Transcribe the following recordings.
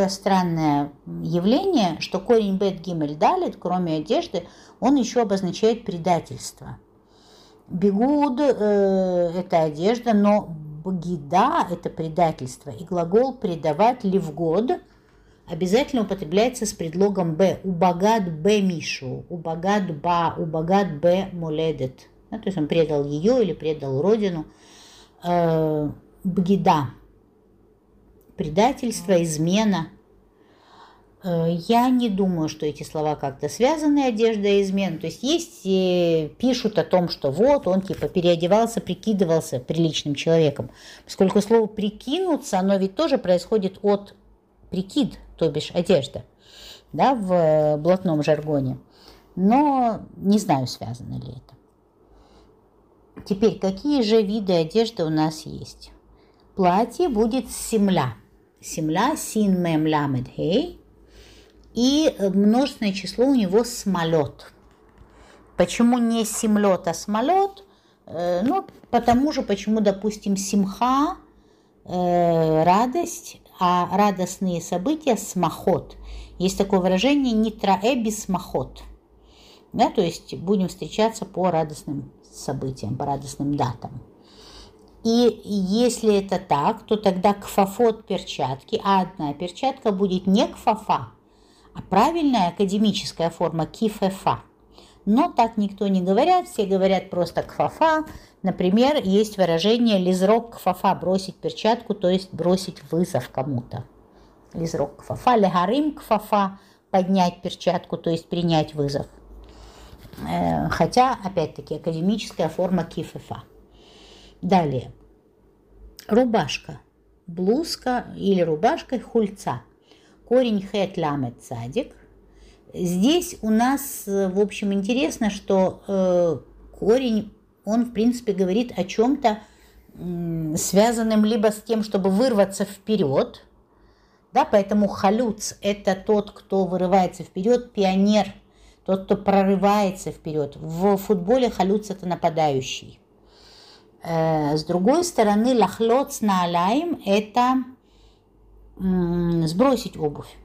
такое странное явление, что корень бет гимель далит, кроме одежды, он еще обозначает предательство. Бигуд это одежда, но бгида это предательство. И глагол предавать ливгод обязательно употребляется с предлогом б. Убагад б мишу, убагад ба, убагад б моледет. То есть он предал ее или предал родину. Бгида. Предательство, измена. Я не думаю, что эти слова как-то связаны, одежда и измена. То есть пишут о том, что вот он типа переодевался, прикидывался приличным человеком. Поскольку слово «прикинуться», оно ведь тоже происходит от прикид, то бишь одежда, да, в блатном жаргоне. Но не знаю, связано ли это. Теперь, какие же виды одежды у нас есть? Платье будет семля. Семля, син, мем, ламед, хей. И множественное число у него смолет. Почему не семлет, а смолет? Потому же, почему, допустим, симха, радость, а радостные события смахот. Есть такое выражение нитраэ бисмахот. Да, то есть будем встречаться по радостным событиям, по радостным датам. И если это так, то тогда кфафот перчатки, а одна перчатка будет не кфафа, а правильная академическая форма кифефа. Но так никто не говорят, все говорят просто кфафа. Например, есть выражение лизрок кфафа, бросить перчатку, то есть бросить вызов кому-то. Лизрок кфафа, легарим кфафа, поднять перчатку, то есть принять вызов. Хотя, опять-таки, академическая форма кифефа. Далее. Рубашка. Блузка или рубашка хульца. Корень хэт ламет цадик. Здесь у нас, в общем, интересно, что корень, он, в принципе, говорит о чем-то связанном либо с тем, чтобы вырваться вперед, да, поэтому халюц – это тот, кто вырывается вперед, пионер, тот, кто прорывается вперед. В футболе халюц – это нападающий. С другой стороны, лахлоц наалаим – это сбросить обувь.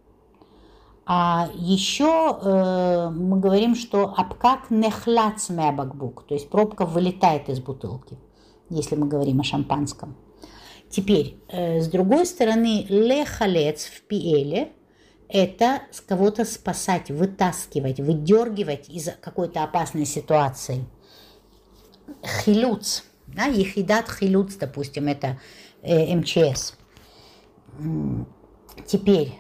А еще мы говорим, что апкак нехлац мебакбук, то есть пробка вылетает из бутылки, если мы говорим о шампанском. Теперь, с другой стороны, лехалец в пиэле – это с кого-то спасать, вытаскивать, выдергивать из какой-то опасной ситуации. Хилюц, да, ехидат хилюц, допустим, это МЧС. Теперь,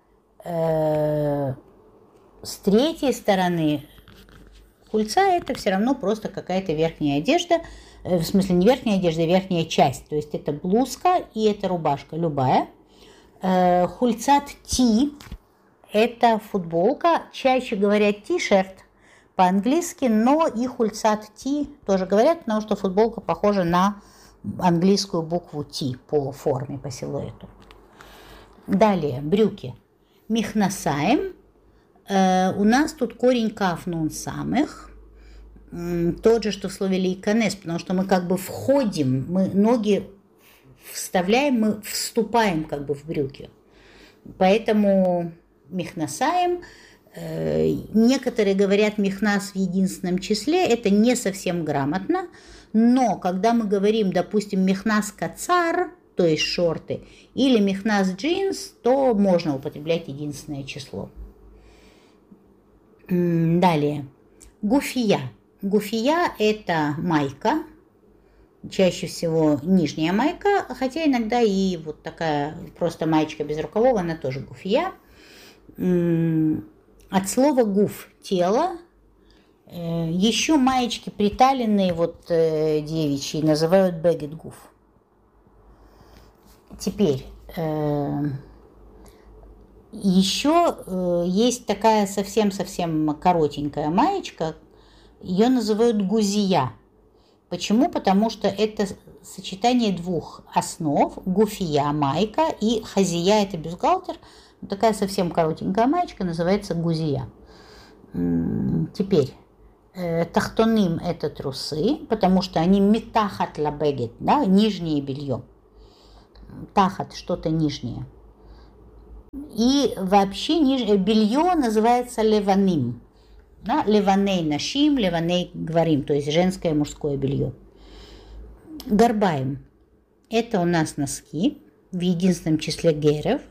с третьей стороны, хульца – это все равно просто какая-то верхняя одежда, в смысле не верхняя одежда, а верхняя часть, то есть это блузка и это рубашка, любая. Хульцат ти – это футболка, чаще говорят ти-шерт по-английски, но и хульцат ти тоже говорят, потому что футболка похожа на английскую букву ти по форме, по силуэту. Далее, брюки. Михнасаем. У нас тут корень каф нун самых. Тот же, что в слове лейканес, потому что мы как бы входим, мы ноги вставляем, мы вступаем как бы в брюки. Поэтому михнасаем. Некоторые говорят михнас в единственном числе, это не совсем грамотно, но когда мы говорим, допустим, михнас кацар, то есть шорты, или михнас джинс, то можно употреблять единственное число. Далее. Гуфия. Гуфия – это майка, чаще всего нижняя майка, хотя иногда и вот такая просто маечка без рукавов, она тоже гуфия. От слова гуф – тело. Еще маечки приталенные, вот девичьи, называют бэгет гуф. Теперь, еще есть такая совсем-совсем коротенькая маечка, ее называют гузия. Почему? Потому что это сочетание двух основ, гуфия, майка, и хазия – это бюстгальтер. Такая совсем коротенькая маечка называется гузия. Теперь, тахтоним – это трусы, потому что они метахат лабегет, да, нижнее белье. Тахат – что-то нижнее. И вообще белье называется леваним. Да? Леваней нашим, леваней гварим, то есть женское и мужское белье. Гарбаим. Это у нас носки в единственном числе герев.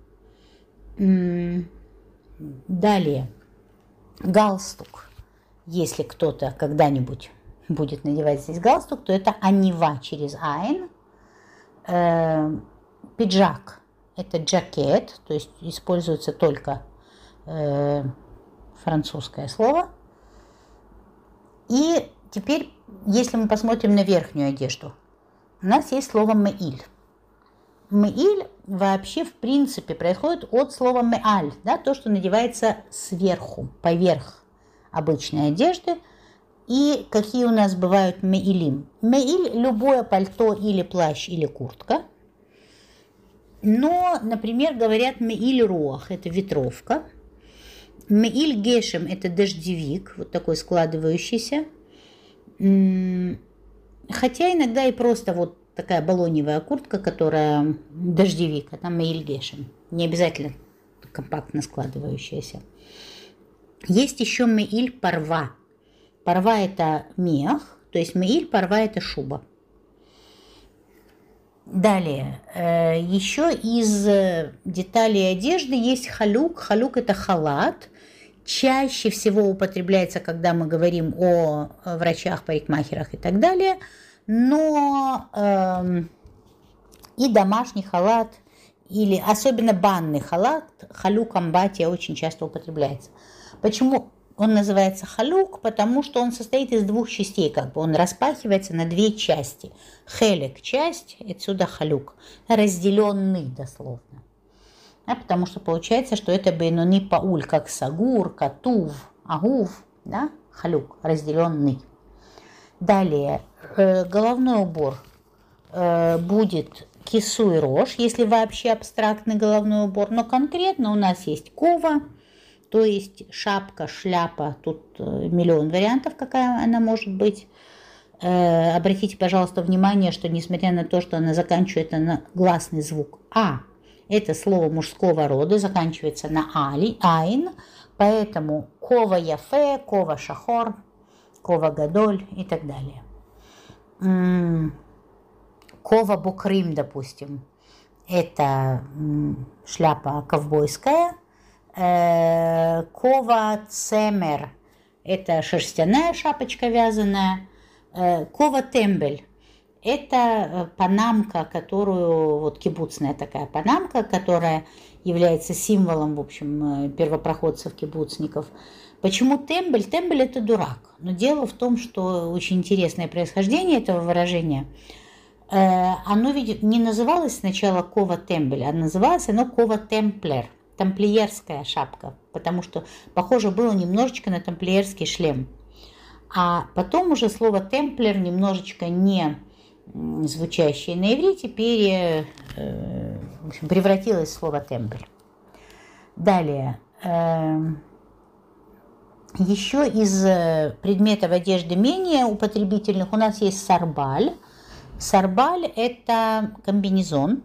Далее. Галстук. Если кто-то когда-нибудь будет надевать здесь галстук, то это анива через айн. Пиджак. Это джакет, то есть используется только французское слово. И теперь, если мы посмотрим на верхнюю одежду, у нас есть слово меиль. Меиль вообще в принципе происходит от слова меаль, да, то, что надевается сверху, поверх обычной одежды. И какие у нас бывают меилим? Меиль – любое пальто или плащ или куртка. Но, например, говорят меиль руах – это ветровка. Меиль гешем – это дождевик, вот такой складывающийся. Хотя иногда и просто вот такая балоневая куртка, которая дождевик, это меиль гешем. Не обязательно компактно складывающаяся. Есть еще меиль парва. Парва – это мех, то есть меиль, парва – это шуба. Далее, еще из деталей одежды есть халюк. Халюк – это халат. Чаще всего употребляется, когда мы говорим о врачах, парикмахерах и так далее. Но и домашний халат, или особенно банный халат, халюк амбатия очень часто употребляется. Почему он называется халюк? Потому что он состоит из двух частей, как бы он распахивается на две части. Хелек – часть, отсюда халюк, разделенный дословно. Да, потому что получается, что это бейнони пауль, как сагур, катув, агув, да, халюк, разделенный. Далее, головной убор будет кису и рожь, если вообще абстрактный головной убор, но конкретно у нас есть кова, то есть шапка, шляпа, тут миллион вариантов, какая она может быть. Обратите, пожалуйста, внимание, что несмотря на то, что она заканчивается на гласный звук «а», это слово мужского рода, заканчивается на «айн», поэтому кова яфе, кова шахор, кова гадоль и так далее. Кова букрим, допустим, это шляпа ковбойская. Кова цемер – это шерстяная шапочка вязаная. Кова тембель – это панамка, которую, вот кибуцная такая панамка, которая является символом, в общем, первопроходцев, кибуцников. Почему тембель? Тембель – это дурак. Но дело в том, что очень интересное происхождение этого выражения. Оно ведь не называлось сначала кова тембель, а называлось оно кова темплер, тамплиерская шапка, потому что похоже было немножечко на тамплиерский шлем. А потом уже слово темплер, немножечко не звучащее на иврите, в общем, превратилось в слово тембель. Далее. Еще из предметов одежды менее употребительных у нас есть сарбаль. Сарбаль – это комбинезон.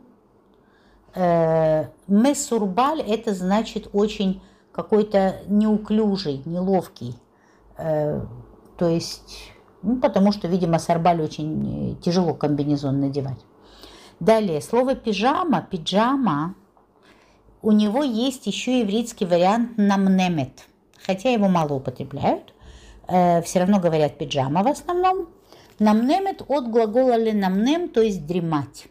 Месурбаль – это значит очень какой-то неуклюжий, неловкий. То есть, потому что, видимо, сарбаль очень тяжело комбинезон надевать. Далее, слово пижама, пиджама, у него есть еще ивритский вариант намнемет. Хотя его мало употребляют, все равно говорят пиджама в основном. Намнемет от глагола ленамнем, то есть дремать.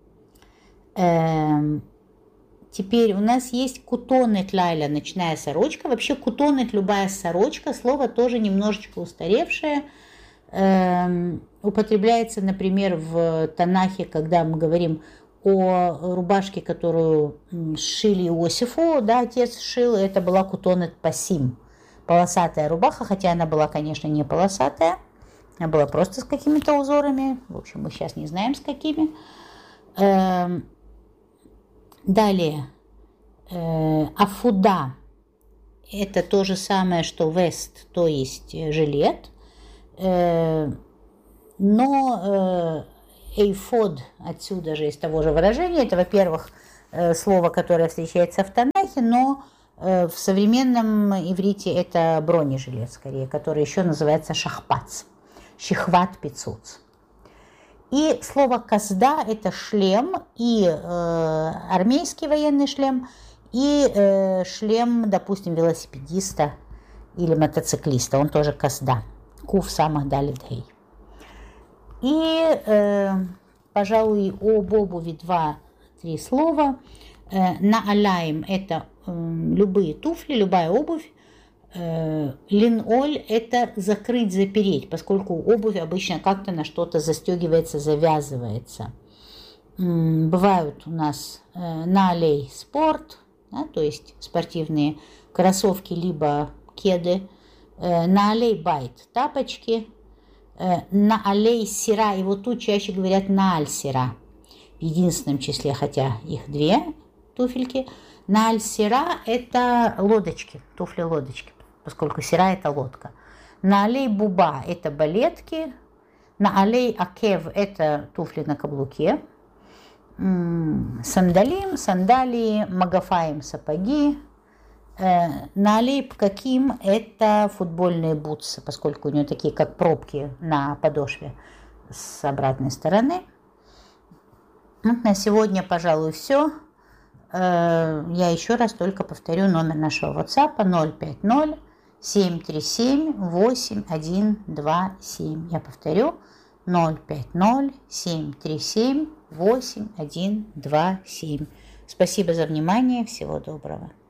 Теперь у нас есть кутонет лайля, ночная сорочка. Вообще кутонет, любая сорочка, слово тоже немножечко устаревшее. Употребляется, например, в Танахе, когда мы говорим о рубашке, которую сшили Иосифу, да, отец сшил, это была кутонет пасим, полосатая рубаха, хотя она была, конечно, не полосатая, она была просто с какими-то узорами, в общем, мы сейчас не знаем с какими. Далее, афуда, это то же самое, что вест, то есть жилет, но эйфод, отсюда же из того же выражения, это, во-первых, слово, которое встречается в Танахе, но в современном иврите это бронежилет, скорее, который еще называется шахпац, шихват пицуц. И слово касда – это шлем, и армейский военный шлем, и шлем, допустим, велосипедиста или мотоциклиста, он тоже касда, кув самых далит гей. И, пожалуй, об обуви 2-3 слова. Наалаим – это любые туфли, любая обувь. Линоль – это закрыть, запереть, поскольку обувь обычно как-то на что-то застегивается, завязывается. Бывают у нас наалей спорт, да, то есть спортивные кроссовки либо кеды, наалей байт – тапочки, наалей сира, и вот тут чаще говорят нааль сира, в единственном числе, хотя их 2 туфельки. Нааль сира – это лодочки, туфли-лодочки, поскольку сира – это лодка. Наалей буба – это балетки. Наалей акев – это туфли на каблуке. Сандалим – сандалии, магафаим – сапоги. Наалей пкаким – это футбольные бутсы, поскольку у него такие, как пробки на подошве с обратной стороны. На сегодня, пожалуй, все. Я еще раз только повторю номер нашего WhatsApp 050-737-8127. Я повторю 050-737-8127. Спасибо за внимание. Всего доброго.